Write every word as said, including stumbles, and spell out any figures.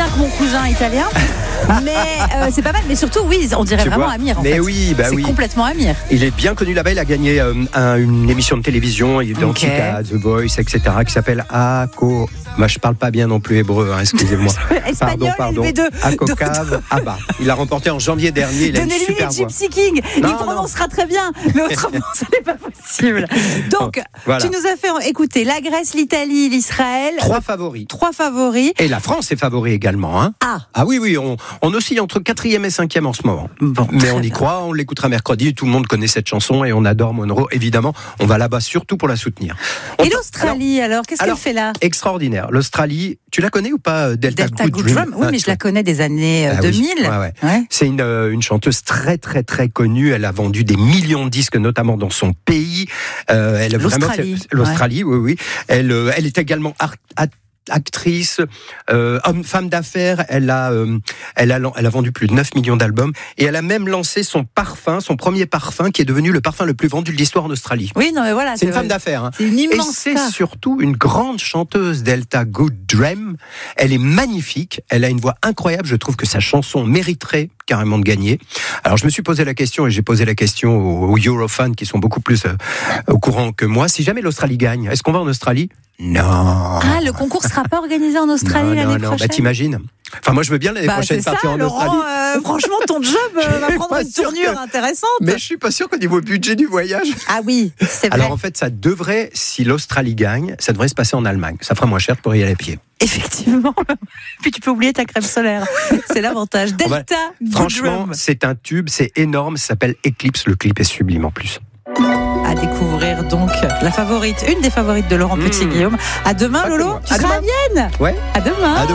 que mon cousin italien. Mais euh, c'est pas mal. Mais surtout, oui, on dirait Tu vraiment vois Amir. En Mais fait. oui, bah c'est oui. complètement Amir. Il est bien connu là-bas. Il a gagné euh, un, une émission de télévision identique Ok. à The Voice, et cetera, qui s'appelle Ako. Moi, je parle pas bien non plus hébreu, hein, excusez-moi. Espagnol, pardon, L V deux. pardon. Akokav Abba. Il a remporté en janvier dernier. Il a une Donnez-lui super les voix. Gypsy King. Non, Il prononcera très bien. Mais autrement, ce n'est pas possible. Donc, Voilà. tu nous as fait écouter la Grèce, l'Italie, l'Israël. Trois favoris. Trois favoris. Et la France est favori également. Hein. Ah. Ah oui, oui, on, on oscille entre quatrième et cinquième en ce moment. Bon, Mais on y bien. croit, on l'écoutera mercredi. Tout le monde connaît cette chanson et on adore Monroe. Évidemment, on va là-bas surtout pour la soutenir. On Et peut- l'Australie, alors, qu'est-ce qu'elle alors, fait là? Extraordinaire. L'Australie, tu la connais ou pas, Delta, Delta Good Good Dream Drum. Oui, Ah, mais tu je la connais des années euh, Ah oui. deux mille. Ouais, ouais. Ouais. C'est une, euh, une chanteuse très très très connue. Elle a vendu des millions de disques, notamment dans son pays. Euh, elle L'Australie, vraiment, c'est- L'Australie, oui, oui. Elle, euh, elle est également art- at- actrice, euh, homme, femme d'affaires. Elle a, euh, elle a, elle a vendu plus de neuf millions d'albums et elle a même lancé son parfum, son premier parfum, qui est devenu le parfum le plus vendu de l'histoire en Australie. Oui, non, mais voilà. C'est une femme d'affaires. Hein. C'est une Et immense c'est star. surtout une grande chanteuse, Delta Good Dream. Elle est magnifique, elle a une voix incroyable. Je trouve que sa chanson mériterait carrément de gagner. Alors je me suis posé la question et j'ai posé la question aux, aux Eurofans qui sont beaucoup plus euh, au courant que moi. Si jamais l'Australie gagne, est-ce qu'on va en Australie ? Non. Ah, le concours sera pas organisé en Australie non, l'année non, non. prochaine. Bah, t'imagines. Enfin, moi, je veux bien l'année Bah, prochaine c'est partir ça, en Laurent, Australie. euh, franchement, ton job euh, Je va suis prendre pas une sûr tournure que- intéressante. Mais je suis pas sûr qu'au niveau budget du voyage. Ah oui, c'est vrai. Alors en fait, ça devrait, si l'Australie gagne, ça devrait se passer en Allemagne. Ça fera moins cher pour y aller à pied. Effectivement. Puis tu peux oublier ta crème solaire. C'est l'avantage. On va- Delta Good Franchement, Drum. c'est un tube, c'est énorme, ça s'appelle Eclipse. Le clip est sublime en plus. À découvrir donc la favorite, une des favorites de Laurent Mmh. Petit-Guillaume. À demain, Pas que Lolo. moi. Tu À seras à demain. Vienne. Ouais. À demain. À demain.